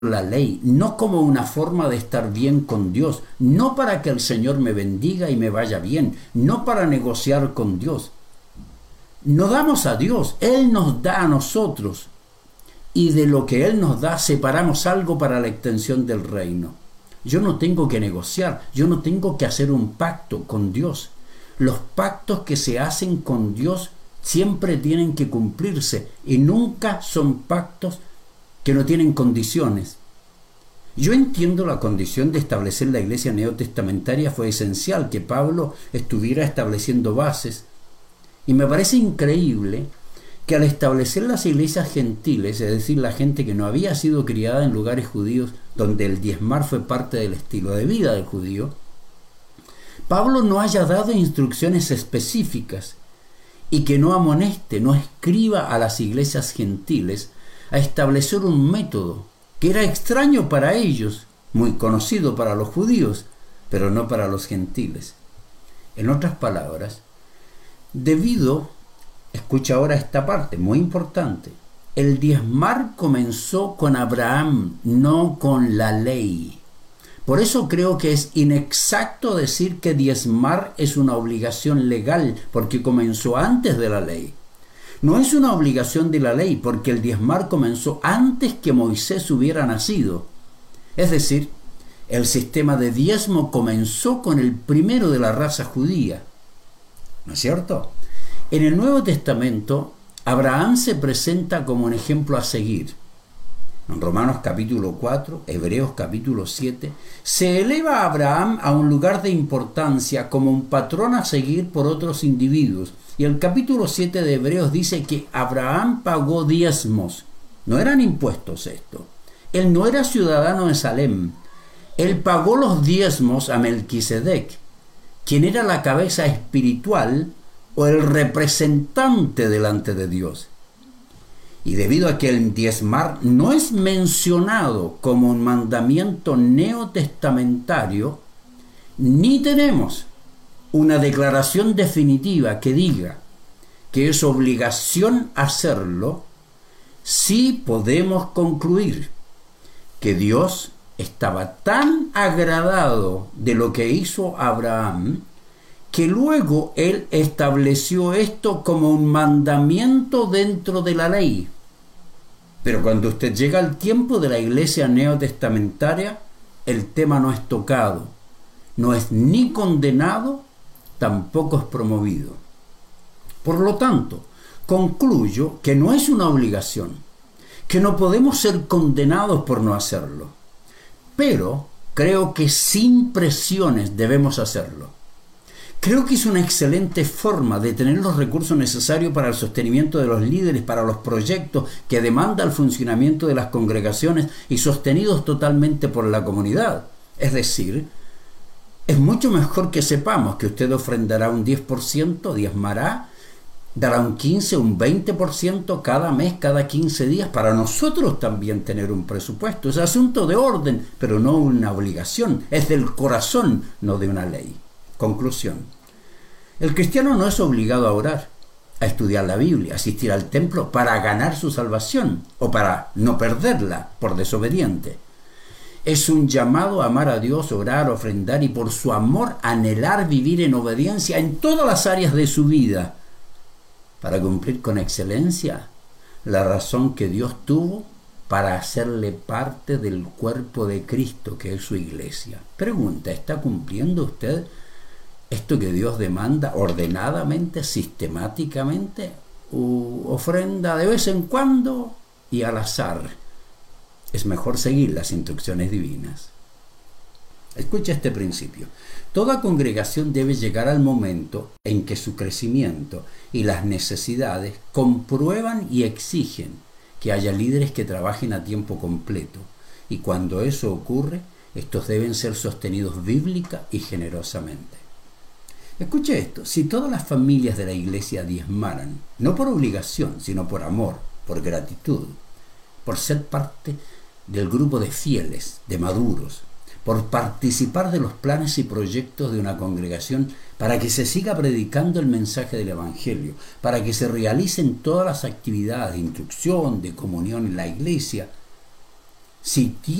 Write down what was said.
la ley, no como una forma de estar bien con Dios, no para que el Señor me bendiga y me vaya bien, no para negociar con Dios. No damos a Dios, Él nos da a nosotros, y de lo que Él nos da separamos algo para la extensión del reino. Yo no tengo que negociar, yo no tengo que hacer un pacto con Dios. Los pactos que se hacen con Dios siempre tienen que cumplirse y nunca son pactos que no tienen condiciones. Yo entiendo la condición de establecer la iglesia neotestamentaria. Fue esencial que Pablo estuviera estableciendo bases, y me parece increíble que al establecer las iglesias gentiles, es decir, la gente que no había sido criada en lugares judíos donde el diezmar fue parte del estilo de vida del judío, Pablo no haya dado instrucciones específicas y que no amoneste, no escriba a las iglesias gentiles a establecer un método que era extraño para ellos, muy conocido para los judíos, pero no para los gentiles. En otras palabras, escucha ahora esta parte muy importante, el diezmar comenzó con Abraham, no con la ley. Por eso creo que es inexacto decir que diezmar es una obligación legal, porque comenzó antes de la ley. No es una obligación de la ley, porque el diezmar comenzó antes que Moisés hubiera nacido. Es decir, el sistema de diezmo comenzó con el primero de la raza judía. ¿No es cierto? En el Nuevo Testamento, Abraham se presenta como un ejemplo a seguir. En Romanos capítulo 4, Hebreos capítulo 7, se eleva a Abraham a un lugar de importancia como un patrón a seguir por otros individuos. Y el capítulo 7 de Hebreos dice que Abraham pagó diezmos. No eran impuestos esto. Él no era ciudadano de Salem. Él pagó los diezmos a Melquisedec, quien era la cabeza espiritual o el representante delante de Dios. Y debido a que el diezmar no es mencionado como un mandamiento neotestamentario, ni tenemos una declaración definitiva que diga que es obligación hacerlo, sí podemos concluir que Dios estaba tan agradado de lo que hizo Abraham que luego él estableció esto como un mandamiento dentro de la ley. Pero cuando usted llega al tiempo de la iglesia neotestamentaria, el tema no es tocado, no es ni condenado, tampoco es promovido. Por lo tanto, concluyo que no es una obligación, que no podemos ser condenados por no hacerlo, pero creo que sin presiones debemos hacerlo. Creo que es una excelente forma de tener los recursos necesarios para el sostenimiento de los líderes, para los proyectos que demanda el funcionamiento de las congregaciones y sostenidos totalmente por la comunidad. Es decir, es mucho mejor que sepamos que usted ofrendará un 10%, diezmará, dará un 15%, un 20% cada mes, cada 15 días, para nosotros también tener un presupuesto. Es asunto de orden, pero no una obligación. Es del corazón, no de una ley. Conclusión. El cristiano no es obligado a orar, a estudiar la Biblia, a asistir al templo para ganar su salvación o para no perderla por desobediente. Es un llamado a amar a Dios, orar, ofrendar y por su amor anhelar vivir en obediencia en todas las áreas de su vida para cumplir con excelencia la razón que Dios tuvo para hacerle parte del cuerpo de Cristo, que es su iglesia. Pregunta, ¿está cumpliendo usted esto que Dios demanda ordenadamente, sistemáticamente, u ofrenda de vez en cuando y al azar? Es mejor seguir las instrucciones divinas. Escucha este principio. Toda congregación debe llegar al momento en que su crecimiento y las necesidades comprueban y exigen que haya líderes que trabajen a tiempo completo. Y cuando eso ocurre, estos deben ser sostenidos bíblica y generosamente. Escuche esto, si todas las familias de la iglesia diezmaran, no por obligación, sino por amor, por gratitud, por ser parte del grupo de fieles, de maduros, por participar de los planes y proyectos de una congregación para que se siga predicando el mensaje del Evangelio, para que se realicen todas las actividades de instrucción, de comunión en la iglesia, Si